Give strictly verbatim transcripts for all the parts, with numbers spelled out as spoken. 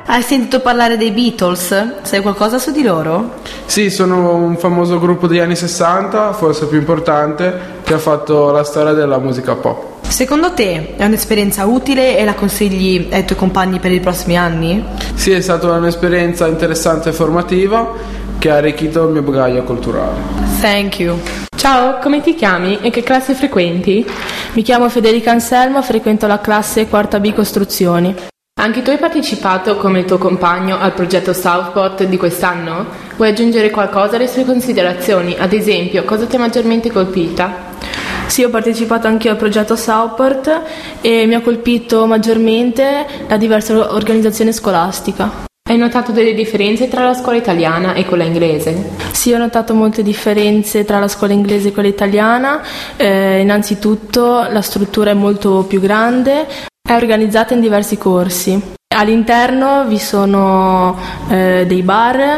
Hai sentito parlare dei Beatles? Sai qualcosa su di loro? Sì, sono un famoso gruppo degli anni sessanta, forse più importante, che ha fatto la storia della musica pop. Secondo te è un'esperienza utile e la consigli ai tuoi compagni per i prossimi anni? Sì, è stata un'esperienza interessante e formativa che ha arricchito il mio bagaglio culturale. Thank you. Ciao, come ti chiami e che classe frequenti? Mi chiamo Federica Anselmo, frequento la classe quarta B Costruzioni. Anche tu hai partecipato come il tuo compagno al progetto Southport di quest'anno? Vuoi aggiungere qualcosa alle sue considerazioni? Ad esempio, cosa ti ha maggiormente colpita? Sì, ho partecipato anch'io al progetto Southport e mi ha colpito maggiormente la diversa organizzazione scolastica. Hai notato delle differenze tra la scuola italiana e quella inglese? Sì, ho notato molte differenze tra la scuola inglese e quella italiana. Eh, innanzitutto la struttura è molto più grande, è organizzata in diversi corsi. All'interno vi sono eh, dei bar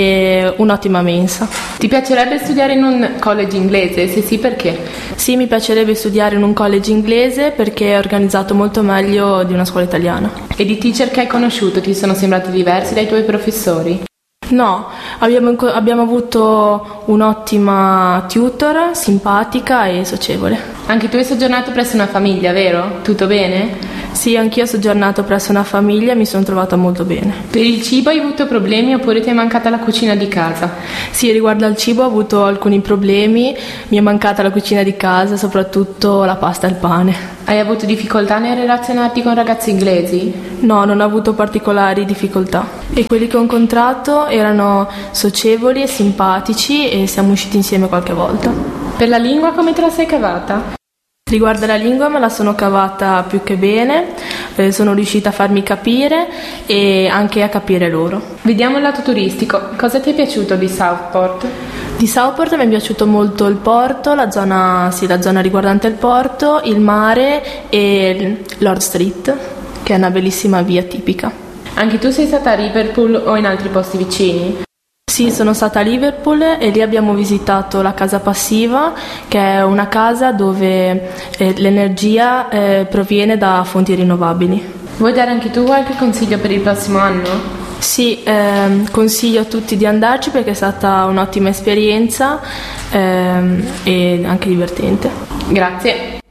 e un'ottima mensa. Ti piacerebbe studiare in un college inglese? Se sì, perché? Sì, mi piacerebbe studiare in un college inglese perché è organizzato molto meglio di una scuola italiana. E i teacher che hai conosciuto ti sono sembrati diversi dai tuoi professori? No, abbiamo, abbiamo avuto un'ottima tutor, simpatica e socievole. Anche tu hai soggiornato presso una famiglia, vero? Tutto bene? Sì, anch'io ho soggiornato presso una famiglia e mi sono trovata molto bene. Per il cibo hai avuto problemi oppure ti è mancata la cucina di casa? Sì, riguardo al cibo ho avuto alcuni problemi, mi è mancata la cucina di casa, soprattutto la pasta e il pane. Hai avuto difficoltà nel relazionarti con ragazzi inglesi? No, non ho avuto particolari difficoltà. E quelli che ho incontrato erano socievoli e simpatici e siamo usciti insieme qualche volta. Per la lingua come te la sei cavata? Riguardo alla lingua me la sono cavata più che bene, eh, sono riuscita a farmi capire e anche a capire loro. Vediamo il lato turistico. Cosa ti è piaciuto di Southport? Di Southport mi è piaciuto molto il porto, la zona, sì, la zona riguardante il porto, il mare e Lord Street, che è una bellissima via tipica. Anche tu sei stata a Liverpool o in altri posti vicini? Sì, sono stata a Liverpool e lì abbiamo visitato la casa passiva, che è una casa dove eh, l'energia eh, proviene da fonti rinnovabili. Vuoi dare anche tu qualche consiglio per il prossimo anno? Sì, ehm, consiglio a tutti di andarci perché è stata un'ottima esperienza ehm, e anche divertente. Grazie.